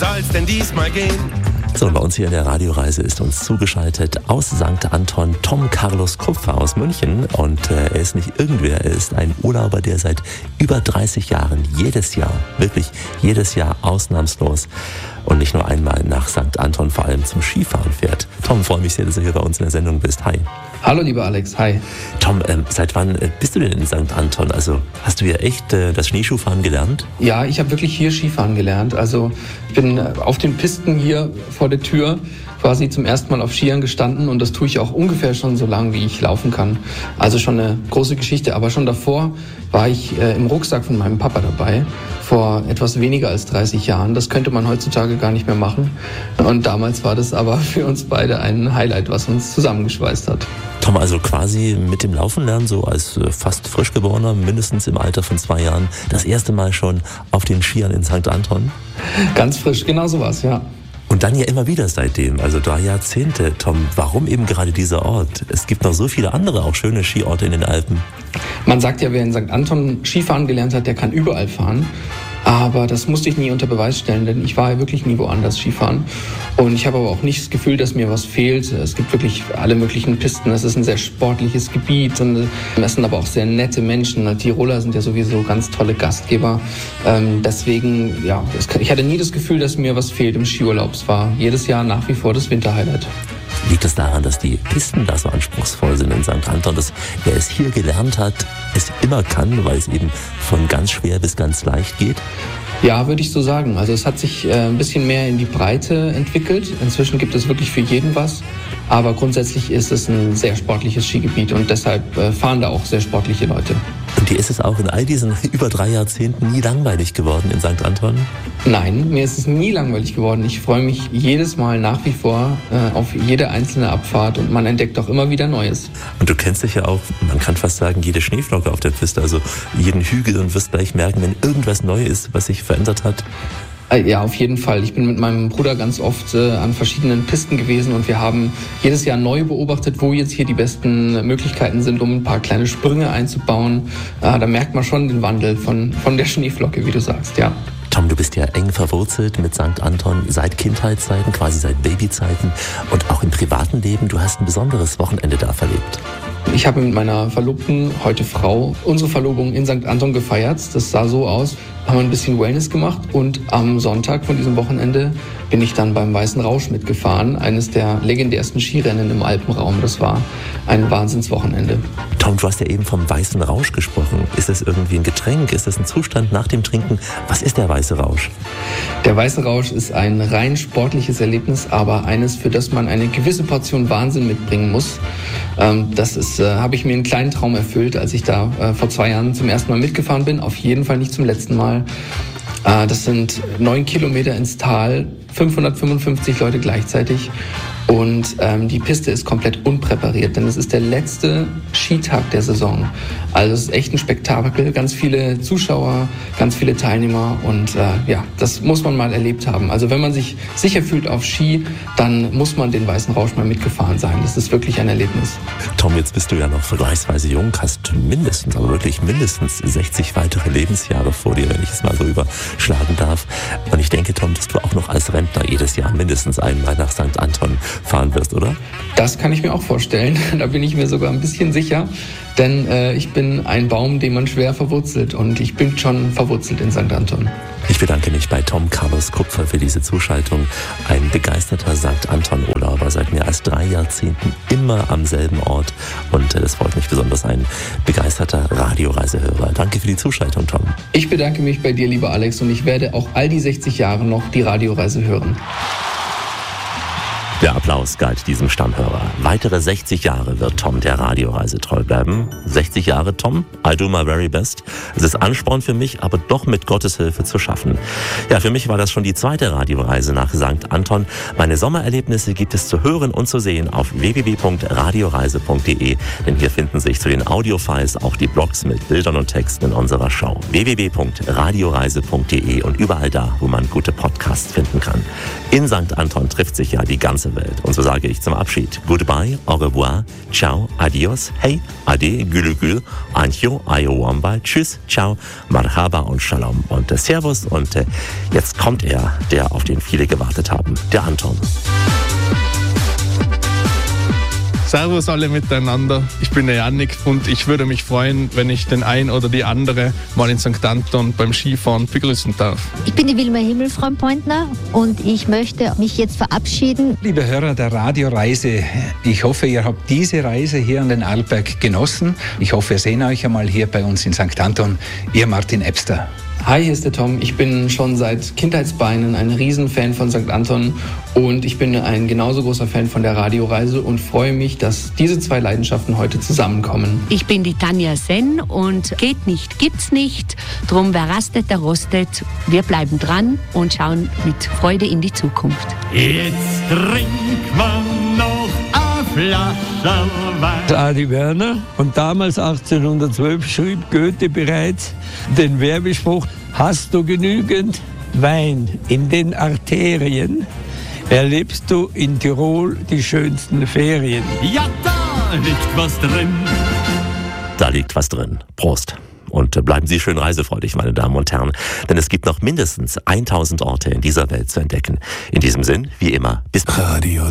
soll's denn diesmal gehen? So, und bei uns hier in der Radioreise ist uns zugeschaltet aus St. Anton Tom Carlos Kupfer aus München. Und er ist nicht irgendwer, er ist ein Urlauber, der seit über 30 Jahren jedes Jahr, wirklich jedes Jahr ausnahmslos und nicht nur einmal nach St. Anton vor allem zum Skifahren fährt. Tom, freue mich sehr, dass du hier bei uns in der Sendung bist. Hi. Hallo, lieber Alex. Hi. Tom, seit wann bist du denn in St. Anton? Also hast du hier echt das Schneeschuhfahren gelernt? Ja, ich habe wirklich hier Skifahren gelernt. Also ich bin auf den Pisten hier vor der Tür quasi zum ersten Mal auf Skiern gestanden und das tue ich auch ungefähr schon so lange, wie ich laufen kann. Also schon eine große Geschichte, aber schon davor war ich im Rucksack von meinem Papa dabei, vor etwas weniger als 30 Jahren. Das könnte man heutzutage gar nicht mehr machen und damals war das aber für uns beide ein Highlight, was uns zusammengeschweißt hat. Tom, also quasi mit dem Laufen lernen, so als fast frisch geborener, mindestens im Alter von 2 Jahren, das erste Mal schon auf den Skiern in St. Anton? Ganz frisch, genau so was, ja. Und dann ja immer wieder seitdem, also 3 Jahrzehnte. Tom, warum eben gerade dieser Ort? Es gibt noch so viele andere, auch schöne Skiorte in den Alpen. Man sagt ja, wer in St. Anton Skifahren gelernt hat, der kann überall fahren. Aber das musste ich nie unter Beweis stellen, denn ich war ja wirklich nie woanders Skifahren. Und ich habe aber auch nicht das Gefühl, dass mir was fehlt. Es gibt wirklich alle möglichen Pisten. Es ist ein sehr sportliches Gebiet. Und es sind aber auch sehr nette Menschen. Die Tiroler sind ja sowieso ganz tolle Gastgeber. Deswegen, ja, ich hatte nie das Gefühl, dass mir was fehlt im Skiurlaub. Es war jedes Jahr nach wie vor das Winterhighlight. Liegt es daran, dass die Pisten da so anspruchsvoll sind in St. Anton, dass wer es hier gelernt hat, es immer kann, weil es eben von ganz schwer bis ganz leicht geht? Ja, würde ich so sagen. Also es hat sich ein bisschen mehr in die Breite entwickelt. Inzwischen gibt es wirklich für jeden was. Aber grundsätzlich ist es ein sehr sportliches Skigebiet und deshalb fahren da auch sehr sportliche Leute. Und dir ist es auch in all diesen über 3 Jahrzehnten nie langweilig geworden in St. Anton? Nein, mir ist es nie langweilig geworden. Ich freue mich jedes Mal nach wie vor auf jede einzelne Abfahrt und man entdeckt auch immer wieder Neues. Und du kennst dich ja auch, man kann fast sagen, jede Schneeflocke auf der Piste, also jeden Hügel und wirst gleich merken, wenn irgendwas neu ist, was sich verändert hat. Ja, auf jeden Fall. Ich bin mit meinem Bruder ganz oft an verschiedenen Pisten gewesen und wir haben jedes Jahr neu beobachtet, wo jetzt hier die besten Möglichkeiten sind, um ein paar kleine Sprünge einzubauen. Da merkt man schon den Wandel von der Schneeflocke, wie du sagst, ja. Tom, du bist ja eng verwurzelt mit St. Anton seit Kindheitszeiten, quasi seit Babyzeiten und auch im privaten Leben. Du hast ein besonderes Wochenende da verlebt. Ich habe mit meiner Verlobten, heute Frau, unsere Verlobung in St. Anton gefeiert. Das sah so aus. Haben wir ein bisschen Wellness gemacht und am Sonntag von diesem Wochenende bin ich dann beim Weißen Rausch mitgefahren. Eines der legendärsten Skirennen im Alpenraum. Das war ein Wahnsinnswochenende. Tom, du hast ja eben vom Weißen Rausch gesprochen. Ist das irgendwie ein Getränk? Ist das ein Zustand nach dem Trinken? Was ist der Weiße Rausch? Der Weiße Rausch ist ein rein sportliches Erlebnis, aber eines, für das man eine gewisse Portion Wahnsinn mitbringen muss. Habe ich mir einen kleinen Traum erfüllt, als ich da vor 2 Jahren zum ersten Mal mitgefahren bin. Auf jeden Fall nicht zum letzten Mal. Das sind 9 Kilometer ins Tal, 555 Leute gleichzeitig. Und die Piste ist komplett unpräpariert, denn es ist der letzte Skitag der Saison. Also es ist echt ein Spektakel, ganz viele Zuschauer, ganz viele Teilnehmer und ja, das muss man mal erlebt haben. Also wenn man sich sicher fühlt auf Ski, dann muss man den Weißen Rausch mal mitgefahren sein. Das ist wirklich ein Erlebnis. Tom, jetzt bist du ja noch vergleichsweise jung, hast mindestens, aber wirklich mindestens 60 weitere Lebensjahre vor dir, wenn ich es mal so überschlagen darf. Und ich denke, Tom, dass du auch noch als Rentner jedes Jahr mindestens einmal nach St. Anton fahren wirst, oder? Das kann ich mir auch vorstellen. Da bin ich mir sogar ein bisschen sicher, denn ich bin ein Baum, den man schwer verwurzelt und ich bin schon verwurzelt in St. Anton. Ich bedanke mich bei Tom Carlos Kupfer für diese Zuschaltung. Ein begeisterter St. Anton-Urlauber seit mehr als 3 Jahrzehnten immer am selben Ort und das freut mich besonders, ein begeisterter Radioreisehörer. Danke für die Zuschaltung, Tom. Ich bedanke mich bei dir, lieber Alex, und ich werde auch all die 60 Jahre noch die Radioreise hören. Der Applaus galt diesem Stammhörer. Weitere 60 Jahre wird Tom der Radioreise treu bleiben. 60 Jahre, Tom, I do my very best. Es ist Ansporn für mich, aber doch mit Gottes Hilfe zu schaffen. Ja, für mich war das schon die 2. Radioreise nach St. Anton. Meine Sommererlebnisse gibt es zu hören und zu sehen auf www.radioreise.de, denn hier finden sich zu den Audiofiles auch die Blogs mit Bildern und Texten in unserer Show. www.radioreise.de und überall da, wo man gute Podcasts finden kann. In St. Anton trifft sich ja die ganze Welt. Und so sage ich zum Abschied Goodbye, au revoir, ciao, adios, hey, ade, gülü gül, ancho, ayowamba, tschüss, ciao, marhaba und shalom und servus. Und jetzt kommt er, der auf den viele gewartet haben, der Anton. Servus alle miteinander, ich bin der Jannik und ich würde mich freuen, wenn ich den ein oder die andere mal in St. Anton beim Skifahren begrüßen darf. Ich bin die Wilma Himmelfreund-Pointner und ich möchte mich jetzt verabschieden. Liebe Hörer der Radioreise, ich hoffe, ihr habt diese Reise hier an den Arlberg genossen. Ich hoffe, wir sehen euch einmal hier bei uns in St. Anton. Ihr Martin Ebster. Hi, hier ist der Tom. Ich bin schon seit Kindheitsbeinen ein Riesenfan von St. Anton und ich bin ein genauso großer Fan von der Radioreise und freue mich, dass diese zwei Leidenschaften heute zusammenkommen. Ich bin die Tanja Senn und geht nicht, gibt's nicht. Drum, wer rastet, der rostet. Wir bleiben dran und schauen mit Freude in die Zukunft. Jetzt trinkt man noch eine Flasche Wein. Adi Werner und damals 1812 schrieb Goethe bereits den Werbespruch: Hast du genügend Wein in den Arterien, erlebst du in Tirol die schönsten Ferien. Ja, da liegt was drin. Da liegt was drin. Prost. Und bleiben Sie schön reisefreudig, meine Damen und Herren, denn es gibt noch mindestens 1000 Orte in dieser Welt zu entdecken. In diesem Sinn, wie immer, bis bald. Radio